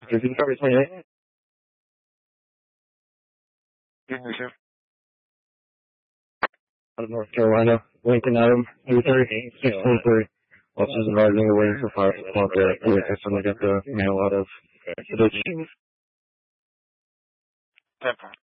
February 28th. Out of North Carolina, Lincoln Adam, 23. Officers advising they're waiting for 5 o'clock there. That's when they get the mail out of the